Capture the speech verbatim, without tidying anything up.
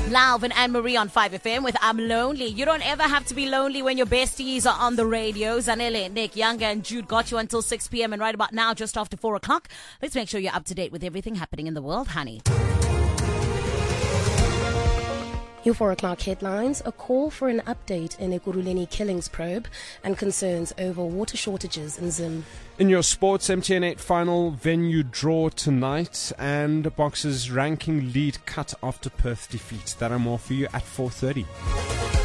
Lauv and Anne-Marie on five F M with I'm Lonely. You don't ever have to be lonely when your besties are on the radio. Zanele, Nick, Younger and Jude got you until six p.m. and right about now, just after four o'clock. Let's make sure you're up to date with everything happening in the world, honey. Your four o'clock headlines, a call for an update in Ekurhuleni killings probe and concerns over water shortages in Zim. In your sports, M T N eight final venue draw tonight and Boxers ranking lead cut after Perth defeat. That and more for you at four thirty.